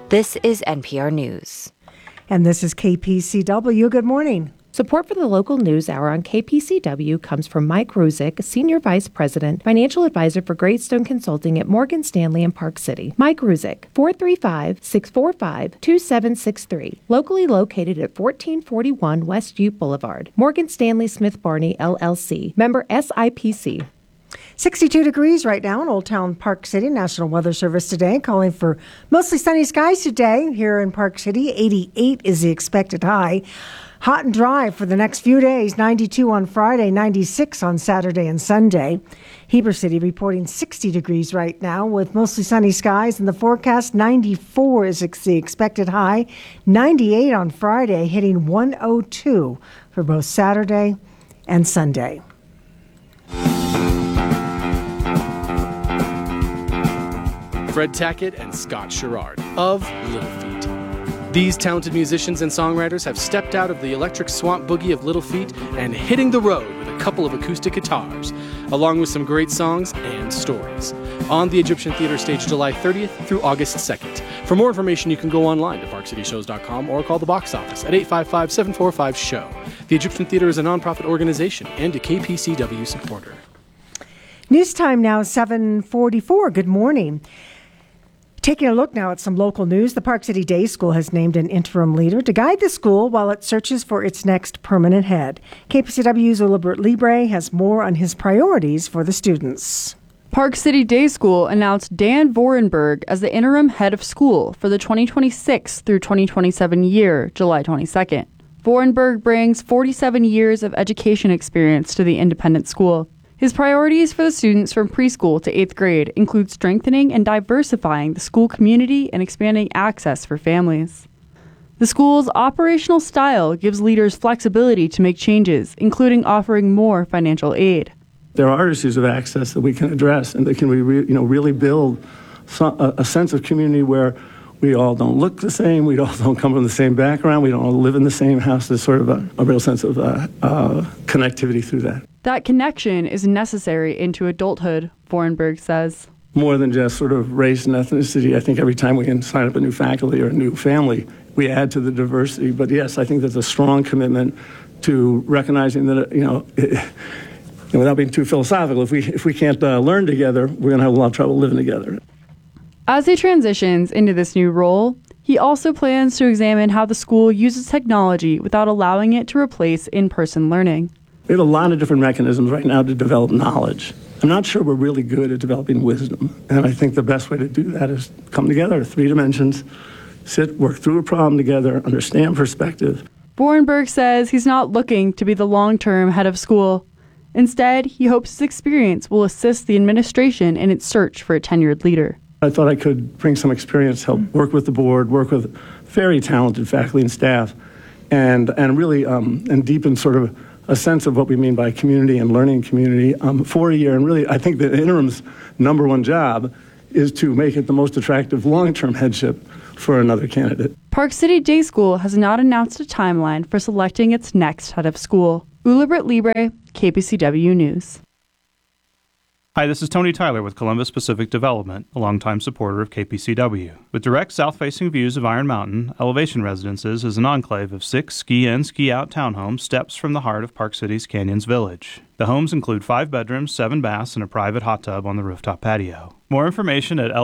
This is NPR News. And this is KPCW. Good morning. Support for the local news hour on KPCW comes from Mike Ruzick, Senior Vice President, Financial Advisor for Greystone Consulting at Morgan Stanley in Park City. Mike Ruzick, 435-645-2763. Locally located at 1441 West Ute Boulevard. Morgan Stanley Smith Barney, LLC. Member SIPC. 62 degrees right now in Old Town Park City. National Weather Service today calling for mostly sunny skies today here in Park City. 88 is the expected high. Hot and dry for the next few days. 92 on Friday, 96 on Saturday and Sunday. Heber City reporting 60 degrees right now with mostly sunny skies in the forecast. 94 is the expected high. 98 on Friday, hitting 102 for both Saturday and Sunday. Fred Tackett and Scott Sherrard of Little Feat. These talented musicians and songwriters have stepped out of the electric swamp boogie of Little Feat and hitting the road with a couple of acoustic guitars, along with some great songs and stories, on the Egyptian Theater stage July 30th through August 2nd. For more information, you can go online to parkcityshows.com or call the box office at 855-745-SHOW. The Egyptian Theater is a nonprofit organization and a KPCW supporter. News time now, 7:44. Good morning. Taking a look now at some local news, the Park City Day School has named an interim leader to guide the school while it searches for its next permanent head. KPCW's Ulibert Libre has more on his priorities for the students. Park City Day School announced Dan Vorenberg as the interim head of school for the 2026 through 2027 year, July 22nd. Vorenberg brings 47 years of education experience to the independent school. His priorities for the students from preschool to 8th grade include strengthening and diversifying the school community and expanding access for families. The school's operational style gives leaders flexibility to make changes, including offering more financial aid. There are issues of access that we can address and that can really build a sense of community where we all don't look the same, we all don't come from the same background, we don't all live in the same house. There's sort of a real sense of connectivity through that. That connection is necessary into adulthood, Vorenberg says. More than just sort of race and ethnicity, I think every time we can sign up a new faculty or a new family, we add to the diversity. But yes, I think there's a strong commitment to recognizing that, without being too philosophical, if we can't learn together, we're going to have a lot of trouble living together. As he transitions into this new role, he also plans to examine how the school uses technology without allowing it to replace in-person learning. We have a lot of different mechanisms right now to develop knowledge. I'm not sure we're really good at developing wisdom. And I think the best way to do that is come together, 3 dimensions, sit, work through a problem together, understand perspective. Vorenberg says he's not looking to be the long-term head of school. Instead, he hopes his experience will assist the administration in its search for a tenured leader. I thought I could bring some experience, help work with the board, work with very talented faculty and staff, and really and deepen sort of a sense of what we mean by community and learning community for a year. And really, I think the interim's number one job is to make it the most attractive long-term headship for another candidate. Park City Day School has not announced a timeline for selecting its next head of school. Ulibert Libre, KPCW News. Hi, this is Tony Tyler with Columbus Pacific Development, a longtime supporter of KPCW. With direct south-facing views of Iron Mountain, Elevation Residences is an enclave of 6 ski-in, ski-out townhomes steps from the heart of Park City's Canyons Village. The homes include 5 bedrooms, 7 baths, and a private hot tub on the rooftop patio. More information at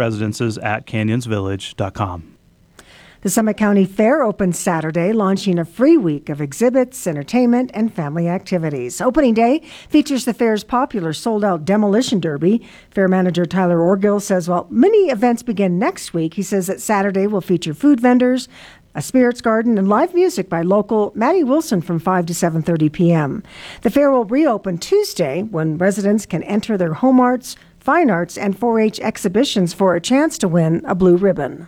elevationresidences@canyonsvillage.com. The Summit County Fair opens Saturday, launching a free week of exhibits, entertainment, and family activities. Opening day features the fair's popular sold-out Demolition Derby. Fair manager Tyler Orgill says while many events begin next week, he says that Saturday will feature food vendors, a spirits garden, and live music by local Maddie Wilson from 5 to 7:30 p.m. The fair will reopen Tuesday when residents can enter their home arts, fine arts, and 4-H exhibitions for a chance to win a blue ribbon.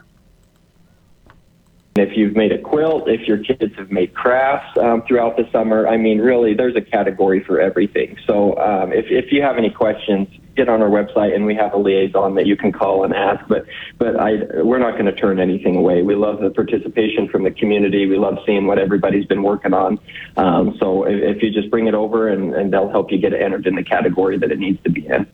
If you've made a quilt, if your kids have made crafts throughout the summer, I mean, really, there's a category for everything. So if you have any questions, get on our website, and we have a liaison that you can call and ask. But we're not going to turn anything away. We love the participation from the community. We love seeing what everybody's been working on. So if you just bring it over, and they'll help you get it entered in the category that it needs to be in.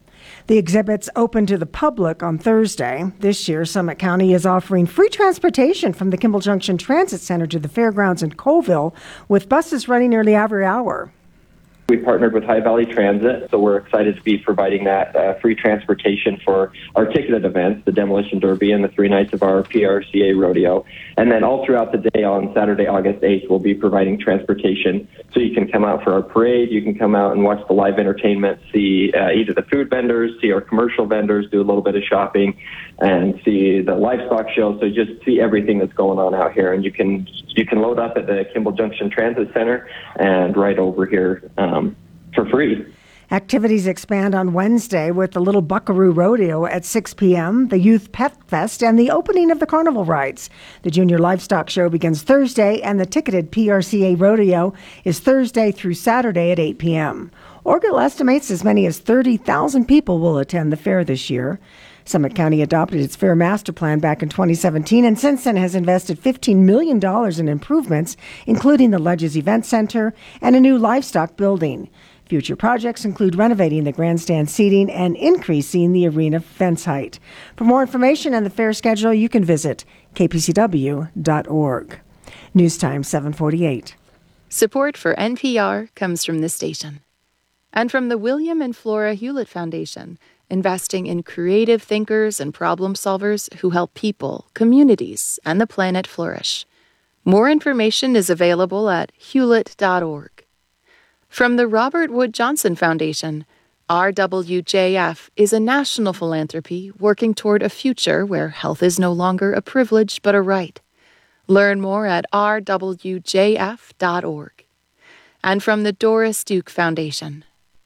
The exhibit's open to the public on Thursday. This year, Summit County is offering free transportation from the Kimball Junction Transit Center to the fairgrounds in Colville, with buses running nearly every hour. We partnered with High Valley Transit, so we're excited to be providing that free transportation for our ticketed events, the Demolition Derby and the 3 nights of our PRCA rodeo. And then all throughout the day on Saturday, August 8th, we'll be providing transportation. So you can come out for our parade, you can come out and watch the live entertainment, see either the food vendors, see our commercial vendors, do a little bit of shopping, and see the livestock show. So just see everything that's going on out here. And you can load up at the Kimball Junction Transit Center and right over here for free. Activities expand on Wednesday with the Little Buckaroo Rodeo at 6 p.m., the Youth Pet Fest, and the opening of the carnival rides. The Junior Livestock Show begins Thursday, and the ticketed PRCA Rodeo is Thursday through Saturday at 8 p.m. Orgill estimates as many as 30,000 people will attend the fair this year. Summit County adopted its Fair Master Plan back in 2017 and since then has invested $15 million in improvements, including the Ledges Event Center and a new livestock building. Future projects include renovating the grandstand seating and increasing the arena fence height. For more information on the fair schedule, you can visit kpcw.org. News Time 7:48. Support for NPR comes from this station and from the William and Flora Hewlett Foundation, investing in creative thinkers and problem solvers who help people, communities, and the planet flourish. More information is available at hewlett.org. From the Robert Wood Johnson Foundation, RWJF is a national philanthropy working toward a future where health is no longer a privilege but a right. Learn more at rwjf.org. And from the Doris Duke Foundation.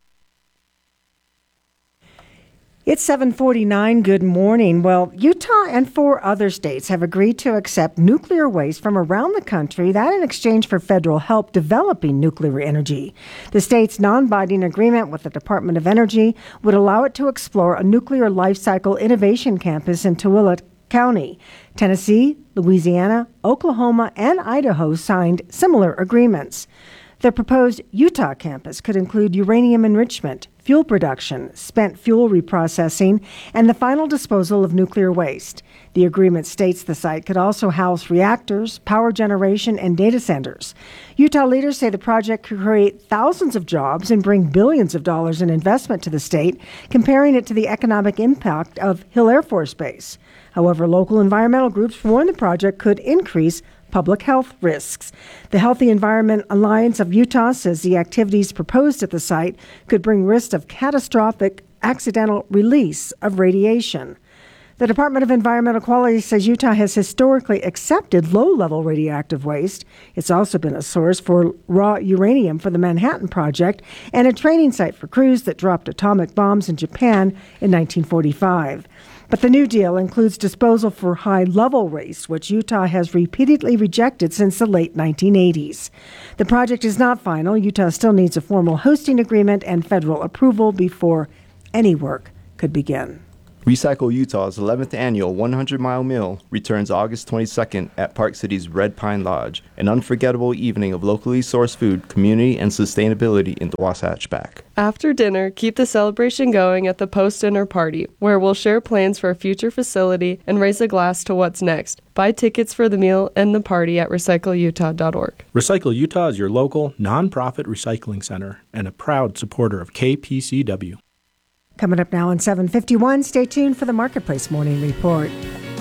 It's 7:49. Good morning. Well, Utah and 4 other states have agreed to accept nuclear waste from around the country, that in exchange for federal help developing nuclear energy. The state's non-binding agreement with the Department of Energy would allow it to explore a nuclear life cycle innovation campus in Tooele County. Tennessee, Louisiana, Oklahoma, and Idaho signed similar agreements. The proposed Utah campus could include uranium enrichment, fuel production, spent fuel reprocessing, and the final disposal of nuclear waste. The agreement states the site could also house reactors, power generation, and data centers. Utah leaders say the project could create thousands of jobs and bring billions of dollars in investment to the state, comparing it to the economic impact of Hill Air Force Base. However, local environmental groups warn the project could increase public health risks. The Healthy Environment Alliance of Utah says the activities proposed at the site could bring risk of catastrophic accidental release of radiation. The Department of Environmental Quality says Utah has historically accepted low-level radioactive waste. It's also been a source for raw uranium for the Manhattan Project and a training site for crews that dropped atomic bombs in Japan in 1945. But the new deal includes disposal for high-level waste, which Utah has repeatedly rejected since the late 1980s. The project is not final. Utah still needs a formal hosting agreement and federal approval before any work could begin. Recycle Utah's 11th annual 100-mile meal returns August 22nd at Park City's Red Pine Lodge, an unforgettable evening of locally sourced food, community, and sustainability in the Wasatch Back. After dinner, keep the celebration going at the post-dinner party, where we'll share plans for a future facility and raise a glass to what's next. Buy tickets for the meal and the party at recycleutah.org. Recycle Utah is your local, nonprofit recycling center and a proud supporter of KPCW. Coming up now on 7:51, stay tuned for the Marketplace Morning Report.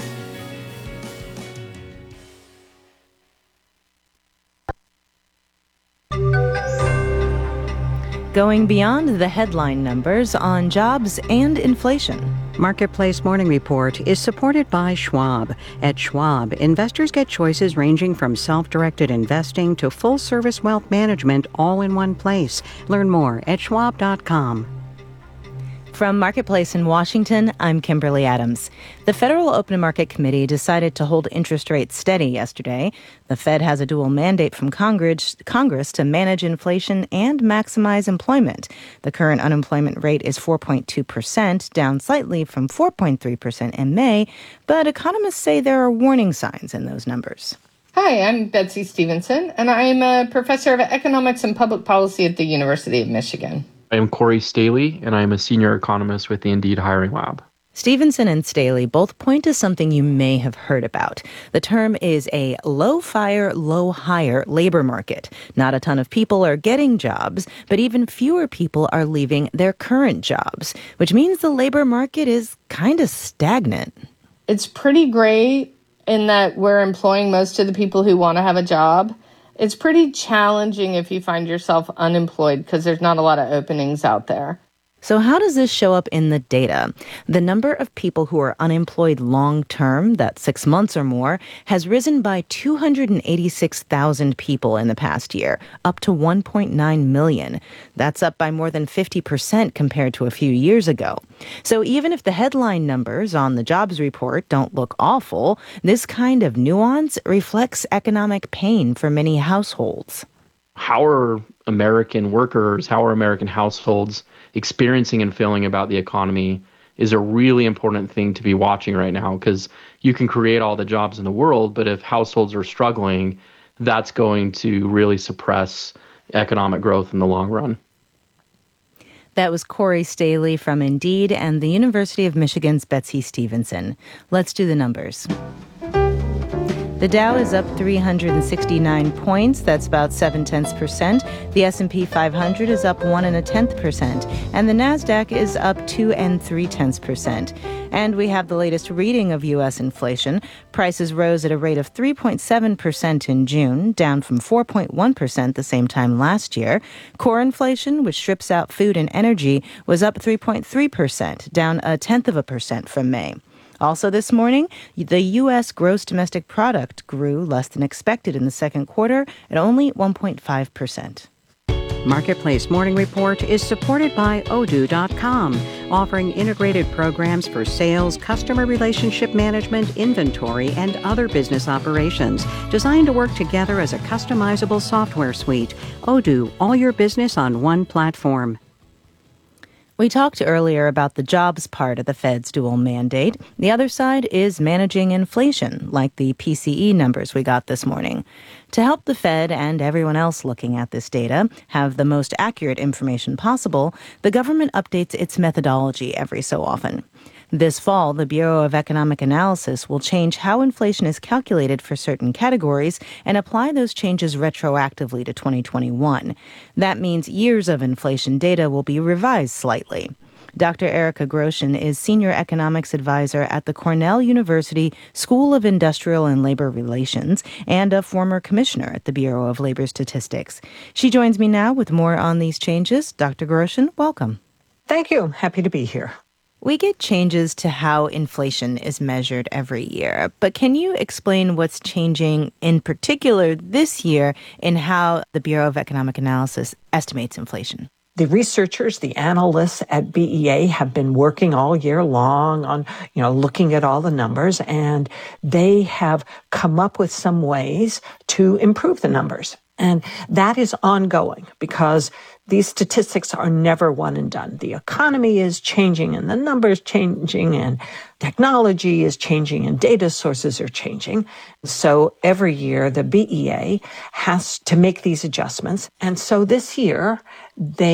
Going beyond the headline numbers on jobs and inflation. Marketplace Morning Report is supported by Schwab. At Schwab, investors get choices ranging from self-directed investing to full-service wealth management all in one place. Learn more at schwab.com. From Marketplace in Washington, I'm Kimberly Adams. The Federal Open Market Committee decided to hold interest rates steady yesterday. The Fed has a dual mandate from Congress to manage inflation and maximize employment. The current unemployment rate is 4.2%, down slightly from 4.3% in May, but economists say there are warning signs in those numbers. Hi, I'm Betsy Stevenson, and I'm a professor of economics and public policy at the University of Michigan. I am Corey Staley, and I am a senior economist with the Indeed Hiring Lab. Stevenson and Staley both point to something you may have heard about. The term is a low-fire, low-hire labor market. Not a ton of people are getting jobs, but even fewer people are leaving their current jobs, which means the labor market is kind of stagnant. It's pretty great in that we're employing most of the people who want to have a job. It's pretty challenging if you find yourself unemployed because there's not a lot of openings out there. So how does this show up in the data? The number of people who are unemployed long-term, that's 6 months or more, has risen by 286,000 people in the past year, up to 1.9 million. That's up by more than 50% compared to a few years ago. So even if the headline numbers on the jobs report don't look awful, this kind of nuance reflects economic pain for many households. How are American workers, how are American households experiencing and feeling about the economy is a really important thing to be watching right now, because you can create all the jobs in the world, but if households are struggling, that's going to really suppress economic growth in the long run. That was Corey Staley from Indeed and the University of Michigan's Betsy Stevenson. Let's do the numbers. The Dow is up 369 points. That's about 0.7%. The S&P 500 is up 1.1%. And the Nasdaq is up 2.3%. And we have the latest reading of U.S. inflation. Prices rose at a rate of 3.7% in June, down from 4.1% the same time last year. Core inflation, which strips out food and energy, was up 3.3%, down 0.1% from May. Also this morning, the U.S. gross domestic product grew less than expected in the second quarter at only 1.5%. Marketplace Morning Report is supported by Odoo.com, offering integrated programs for sales, customer relationship management, inventory, and other business operations, designed to work together as a customizable software suite. Odoo, all your business on one platform. We talked earlier about the jobs part of the Fed's dual mandate. The other side is managing inflation, like the PCE numbers we got this morning. To help the Fed and everyone else looking at this data have the most accurate information possible, the government updates its methodology every so often. This fall, the Bureau of Economic Analysis will change how inflation is calculated for certain categories and apply those changes retroactively to 2021. That means years of inflation data will be revised slightly. Dr. Erica Groshin is Senior Economics Advisor at the Cornell University School of Industrial and Labor Relations and a former commissioner at the Bureau of Labor Statistics. She joins me now with more on these changes. Dr. Groshin, welcome. Thank you. Happy to be here. We get changes to how inflation is measured every year, but can you explain what's changing in particular this year in how the Bureau of Economic Analysis estimates inflation? The researchers, the analysts at BEA have been working all year long on, looking at all the numbers, and they have come up with some ways to improve the numbers. And that is ongoing because these statistics are never one and done. The economy is changing and the numbers changing and technology is changing and data sources are changing. So every year the BEA has to make these adjustments. And so this year they